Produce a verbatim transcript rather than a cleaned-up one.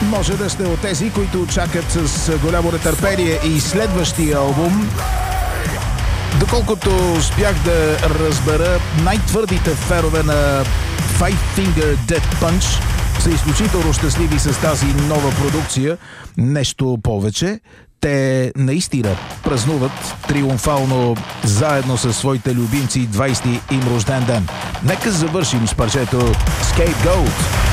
Може да сте от тези, които чакат с голямо нетърпение и следващия албум. Доколкото успях да разбера, най-твърдите фенове на Five Finger Death Punch са изключително щастливи с тази нова продукция. Нещо повече, те наистина празнуват триумфално заедно със своите любимци двайсети им рожден ден. Нека завършим с парчето Scapegoat.